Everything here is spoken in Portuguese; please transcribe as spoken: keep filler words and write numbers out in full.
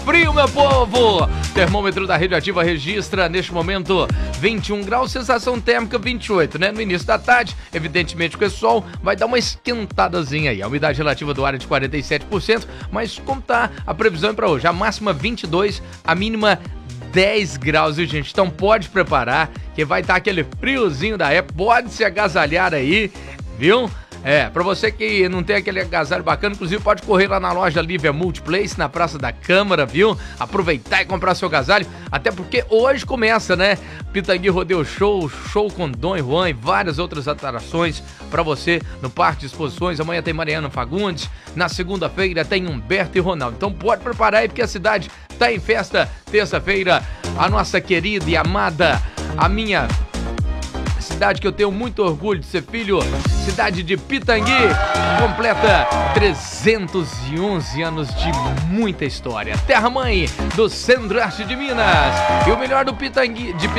frio, meu povo! Termômetro da Rede Ativa registra neste momento vinte e um graus, sensação térmica vinte e oito, né? No início da tarde, evidentemente com esse sol, vai dar uma esquentadazinha aí. A umidade relativa do ar é de quarenta e sete por cento, mas como tá a previsão é para hoje? A máxima vinte e dois, a mínima dez graus, viu, gente? Então pode preparar, que vai estar aquele friozinho da época, pode se agasalhar aí, viu? É, pra você que não tem aquele agasalho bacana, inclusive pode correr lá na loja Lívia Multiplace, na Praça da Câmara, viu? Aproveitar e comprar seu agasalho, até porque hoje começa, né? Pitangui Rodeio Show, show com Dom e Juan e várias outras atrações pra você no Parque de Exposições. Amanhã tem Mariana Fagundes, na segunda-feira tem Humberto e Ronaldo. Então pode preparar aí, porque a cidade tá em festa. Terça-feira, a nossa querida e amada, a minha cidade que eu tenho muito orgulho de ser filho, cidade de Pitangui, completa trezentos e onze anos de muita história. Terra-mãe do Centro-Oeste de Minas. E o melhor do Pitangui, de